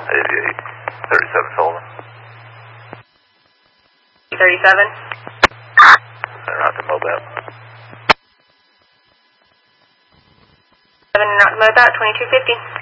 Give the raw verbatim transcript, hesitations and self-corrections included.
eighty-eight, thirty-seven Sullivan. thirty-seven. Center out to Mobile. seven out to Mobile, twenty-two fifty.